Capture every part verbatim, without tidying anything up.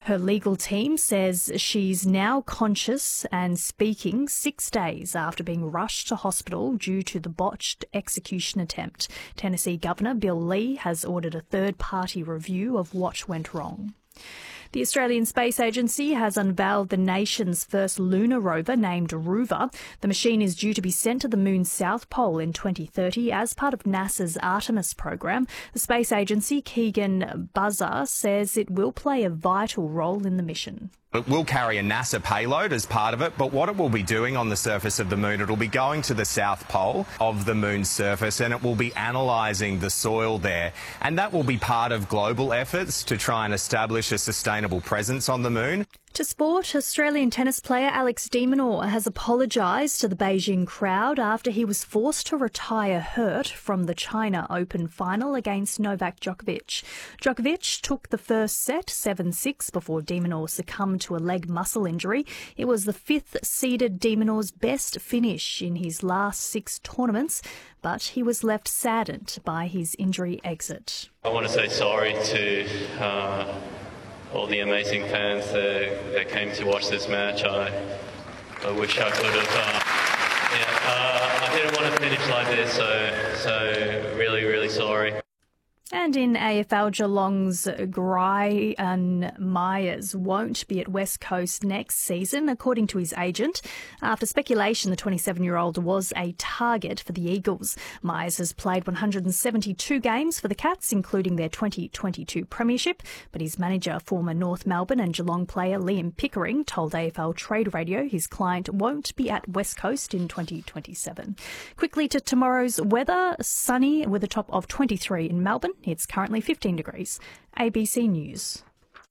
Her legal team says she's now conscious and speaking six days after being rushed to hospital due to the botched execution attempt. Tennessee Governor Bill Lee has ordered a third-party review of what went wrong. The Australian Space Agency has unveiled the nation's first lunar rover named Rover. The machine is due to be sent to the moon's south pole in twenty thirty as part of NASA's Artemis program. The space agency, Keegan Buzzer, says it will play a vital role in the mission. It will carry a NASA payload as part of it, but what it will be doing on the surface of the moon, it will be going to the south pole of the moon's surface and it will be analysing the soil there. And that will be part of global efforts to try and establish a sustainable presence on the moon. To sport, Australian tennis player Alex de Minaur has apologised to the Beijing crowd after he was forced to retire hurt from the China Open final against Novak Djokovic. Djokovic took the first set seven six before de Minaur succumbed to a leg muscle injury. It was the fifth-seeded de Minaur's best finish in his last six tournaments, but he was left saddened by his injury exit. I want to say sorry to Uh... all the amazing fans that, that came to watch this match. I, I wish I could have. Uh, yeah, uh, I didn't want to finish like this, so so really, really sorry. And in A F L, Geelong's Brian Myers won't be at West Coast next season, according to his agent. After speculation, the twenty-seven-year-old was a target for the Eagles. Myers has played one hundred seventy-two games for the Cats, including their twenty twenty-two premiership, but his manager, former North Melbourne and Geelong player Liam Pickering, told A F L Trade Radio his client won't be at West Coast in twenty twenty-seven. Quickly to tomorrow's weather, sunny with a top of twenty-three in Melbourne. It's currently fifteen degrees. A B C News.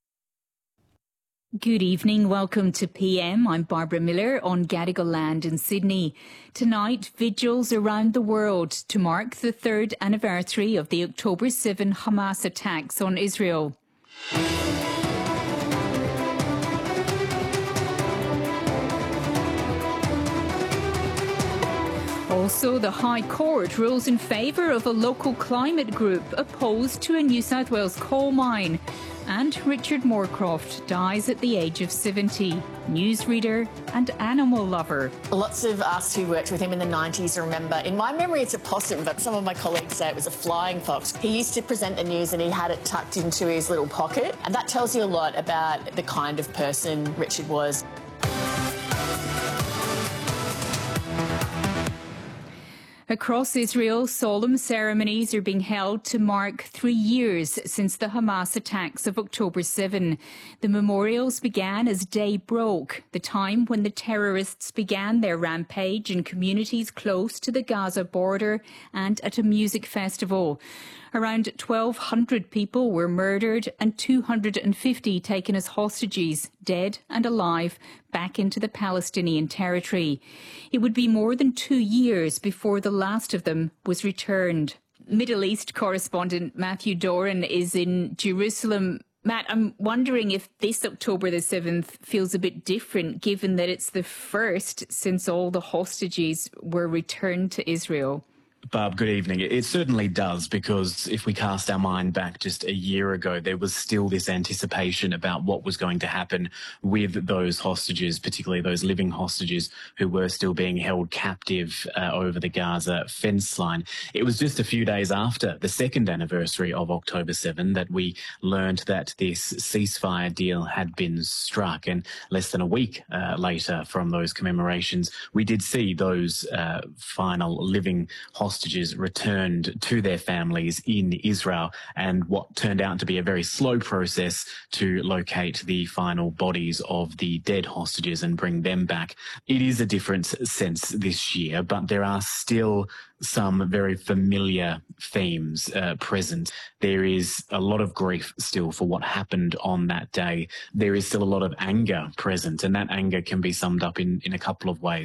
Good evening. Welcome to P M. I'm Barbara Miller on Gadigal land in Sydney. Tonight, vigils around the world to mark the third anniversary of the October seventh Hamas attacks on Israel. Also, the High Court rules in favour of a local climate group opposed to a New South Wales coal mine. And Richard Moorcroft dies at the age of seventy. Newsreader and animal lover. Lots of us who worked with him in the nineties remember, in my memory it's a possum, but some of my colleagues say it was a flying fox. He used to present the news and he had it tucked into his little pocket. And that tells you a lot about the kind of person Richard was. Across Israel, solemn ceremonies are being held to mark three years since the Hamas attacks of October seventh. The memorials began as day broke, the time when the terrorists began their rampage in communities close to the Gaza border and at a music festival. Around twelve hundred people were murdered and two hundred fifty taken as hostages, dead and alive, back into the Palestinian territory. It would be more than two years before the last of them was returned. Middle East correspondent Matthew Doran is in Jerusalem. Matt, I'm wondering if this October the seventh feels a bit different, given that it's the first since all the hostages were returned to Israel. Barb, good evening. It certainly does, because if we cast our mind back just a year ago, there was still this anticipation about what was going to happen with those hostages, particularly those living hostages who were still being held captive uh, over the Gaza fence line. It was just a few days after the second anniversary of October seventh that we learned that this ceasefire deal had been struck. And less than a week uh, later from those commemorations, we did see those uh, final living hostages hostages returned to their families in Israel, and what turned out to be a very slow process to locate the final bodies of the dead hostages and bring them back. It is a different sense this year, but there are still some very familiar themes uh, present. There is a lot of grief still for what happened on that day. There is still a lot of anger present, and that anger can be summed up in, in a couple of ways.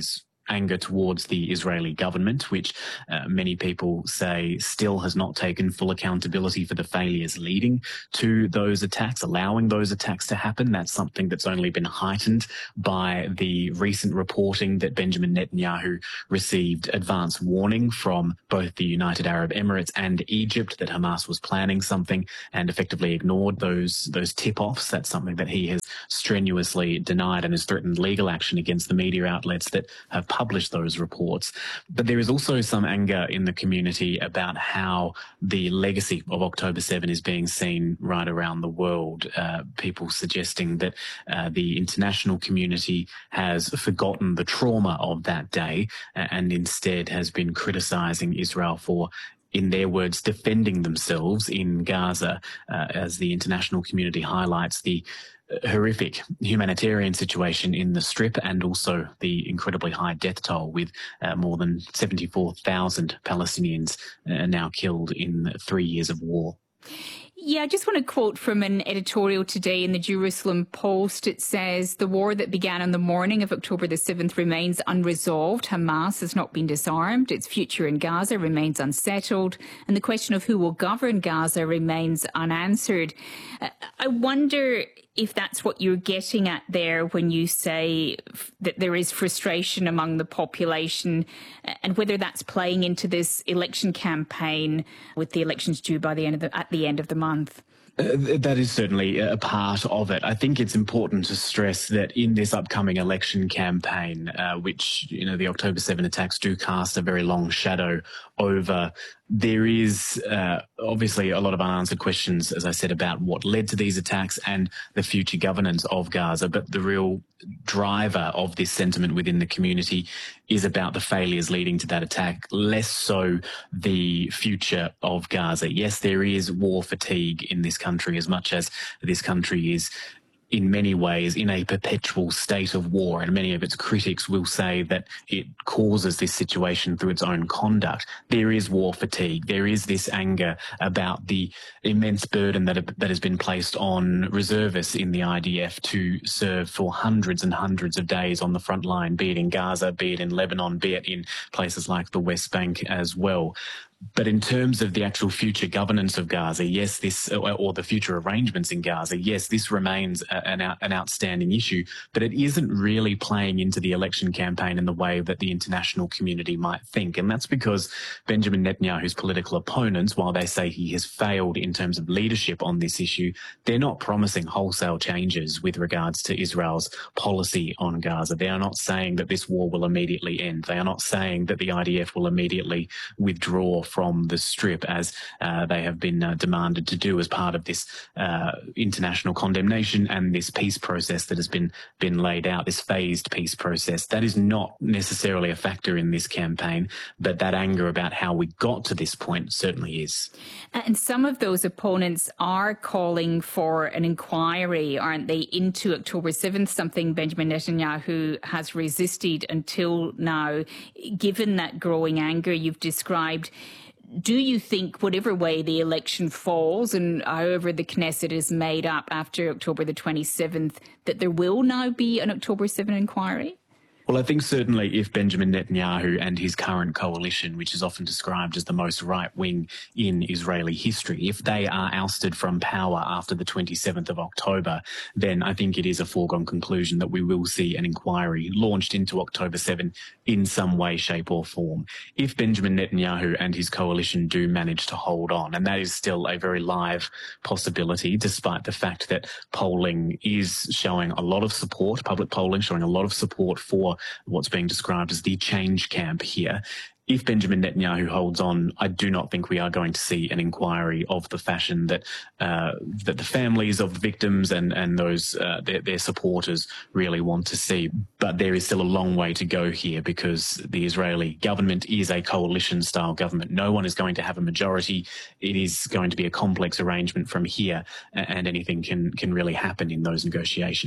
anger towards the Israeli government, which uh, many people say still has not taken full accountability for the failures leading to those attacks, allowing those attacks to happen. That's something that's only been heightened by the recent reporting that Benjamin Netanyahu received advance warning from both the United Arab Emirates and Egypt that Hamas was planning something and effectively ignored those, those tip-offs. That's something that he has strenuously denied and has threatened legal action against the media outlets that have published those reports. But there is also some anger in the community about how the legacy of October seventh is being seen right around the world. Uh, people suggesting that uh, the international community has forgotten the trauma of that day uh, and instead has been criticising Israel for, in their words, defending themselves in Gaza, uh, as the international community highlights the horrific humanitarian situation in the Strip and also the incredibly high death toll, with uh, more than seventy-four thousand Palestinians uh, now killed in three years of war. Yeah, I just want to quote from an editorial today in the Jerusalem Post. It says, the war that began on the morning of October the seventh remains unresolved. Hamas has not been disarmed. Its future in Gaza remains unsettled. And the question of who will govern Gaza remains unanswered. Uh, I wonder if that's what you're getting at there when you say that there is frustration among the population, and whether that's playing into this election campaign with the elections due by the end of the, at the end of the month. Uh, that is certainly a part of it. I think it's important to stress that in this upcoming election campaign, uh, which, you know, the October seventh attacks do cast a very long shadow over, there is uh, obviously a lot of unanswered questions, as I said, about what led to these attacks and the future governance of Gaza. But the real driver of this sentiment within the community is about the failures leading to that attack, less so the future of Gaza. Yes, there is war fatigue in this country, as much as this country is in many ways in a perpetual state of war, and many of its critics will say that it causes this situation through its own conduct. There is war fatigue. There is this anger about the immense burden that, that has been placed on reservists in the I D F to serve for hundreds and hundreds of days on the front line, be it in Gaza, be it in Lebanon, be it in places like the West Bank as well. But in terms of the actual future governance of Gaza, yes, this, or the future arrangements in Gaza, yes, this remains an, out, an outstanding issue, but it isn't really playing into the election campaign in the way that the international community might think. And that's because Benjamin Netanyahu's political opponents, while they say he has failed in terms of leadership on this issue, they're not promising wholesale changes with regards to Israel's policy on Gaza. They are not saying that this war will immediately end. They are not saying that the I D F will immediately withdraw from the Strip, as uh, they have been uh, demanded to do as part of this uh, international condemnation and this peace process that has been been laid out, this phased peace process. That is not necessarily a factor in this campaign, but that anger about how we got to this point certainly is. And some of those opponents are calling for an inquiry, aren't they, into October seventh, something Benjamin Netanyahu has resisted until now. Given that growing anger you've described, do you think, whatever way the election falls and however the Knesset is made up after October the twenty-seventh, that there will now be an October seventh inquiry? Well, I think certainly if Benjamin Netanyahu and his current coalition, which is often described as the most right-wing in Israeli history, if they are ousted from power after the twenty-seventh of October, then I think it is a foregone conclusion that we will see an inquiry launched into October seventh in some way, shape or form. If Benjamin Netanyahu and his coalition do manage to hold on, and that is still a very live possibility, despite the fact that polling is showing a lot of support, public polling showing a lot of support for what's being described as the change camp here. If Benjamin Netanyahu holds on, I do not think we are going to see an inquiry of the fashion that uh, that the families of the victims and and those uh, their, their supporters really want to see. But there is still a long way to go here, because the Israeli government is a coalition-style government. No one is going to have a majority. It is going to be a complex arrangement from here, and anything can can really happen in those negotiations.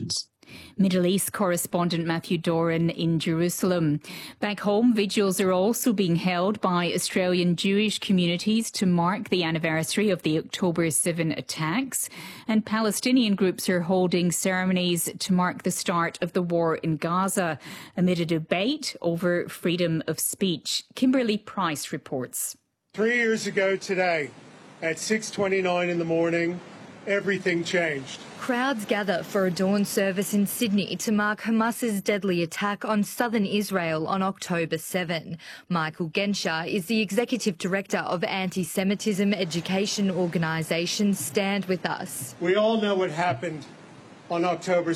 Middle East correspondent Matthew Doran in Jerusalem. Back home, vigils are also being held by Australian Jewish communities to mark the anniversary of the October seventh attacks, and Palestinian groups are holding ceremonies to mark the start of the war in Gaza amid a debate over freedom of speech. Kimberly Price reports. Three years ago today, at six twenty-nine in the morning, everything changed. Crowds gather for a dawn service in Sydney to mark Hamas's deadly attack on southern Israel on October seventh. Michael Genscher is the Executive Director of anti-Semitism education organisation Stand With Us. We all know what happened on October